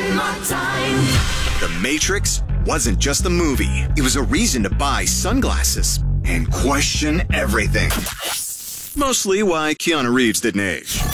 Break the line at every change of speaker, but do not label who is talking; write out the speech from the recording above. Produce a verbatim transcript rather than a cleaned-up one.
in my time.
The Matrix wasn't just a movie. It was a reason to buy sunglasses and question everything. Mostly why Keanu Reeves didn't age.